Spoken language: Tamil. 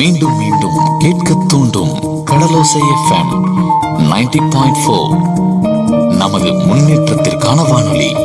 மீண்டும் மீண்டும் கேட்க தூண்டும் கடலோசை எஃப்எம் 90.4. நமது முன்னேற்றத்திற்கான வானொலி.